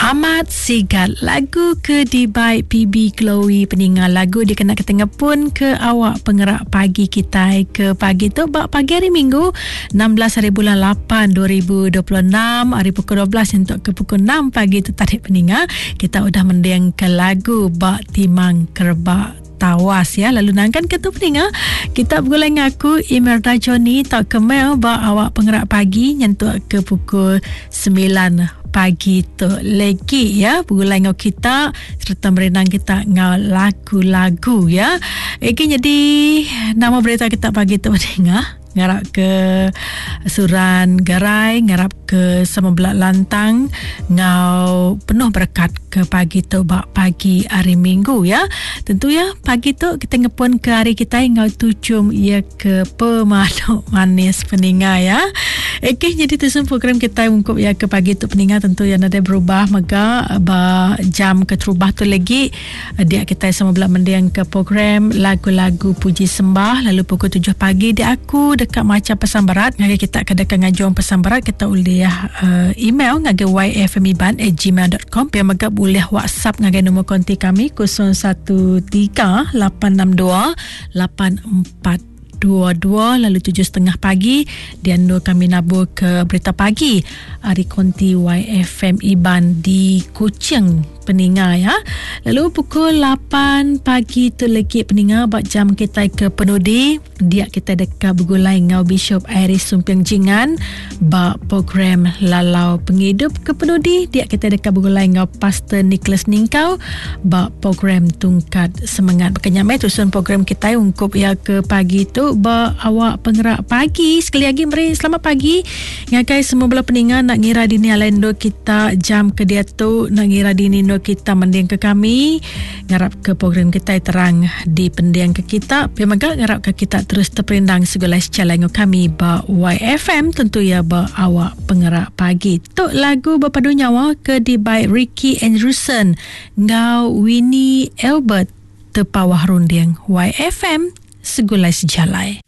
Amat Sigat, lagu ke di baik PB Chloe peningal lagu dia kena ketengah pun ke awak pengerak pagi kita ke pagi tu bak pagi hari Minggu 16 hari bulan 8 2026 hari pukul 12 untuk ke pukul 6 pagi tu tarik peningal kita udah mendengarkan lagu bak timang kerbak tawas ya. Lalu nangkan ke tu peningal kita bergulai ngaku Imelda Johnny tak kemel bak awak pengerak pagi nyentuh ke pukul 9 pagi tu lagi ya bergulai ngau kita serta merenang kita ngau lagu-lagu ya. Jadi nama berita kita pagi tu peningal ngarap ke Suran Garai, ngarap ke Semebelak Lantang ngau penuh berkat ke pagi tu bak pagi hari Minggu ya. Tentu ya pagi tu kita ngepun ke hari kita ngau tucum ia ke pemaduk manis peningal ya. Jadi tu program kita ungkup ya ke pagi tu peningal tentu yang ada berubah maka jam ke terubah tu lagi dia kita Semebelak mendiang ke program lagu-lagu puji sembah lalu pukul 7 pagi dia aku dekat macam pesan berat ngagai kita kedekat ngajuang pesan berat kita boleh email ngagai yfmiban@gmail.com yang megap boleh WhatsApp ngagai nombor konti kami 013842 lalu 7.30 pagi dan kami nabur ke berita pagi hari konti YFM Iban di Kuching peningal ya. Lalu pukul 8 pagi tu lagi peningal bak jam kita ke penudi dia kita dekat bergulai ngau Bishop Iris Sumpiang Jingan bak program Lalau Penghidup ke penudi dia kita dekat bergulai ngau Pastor Nicholas Ningkau bak program Tungkat Semangat berkenyamai tusun program kita ungkup ya ke pagi tu bak awak pengerak pagi sekali lagi meri selamat pagi ngakai semua belah peningal nak ngira dini alendo kita jam ke dia tu nak ngira dini kita mendiang ke kami ngarap ke program kita terang di pendiang ke kita pemaga ngarap ke kita terus terperindang segala secalango kami ba YFM tentu ya ba awak pengerak pagi tok lagu berpadu nyawa ke di by Ricky Andrewson ngau Winnie Albert tepawah rundiang YFM segala sejalai.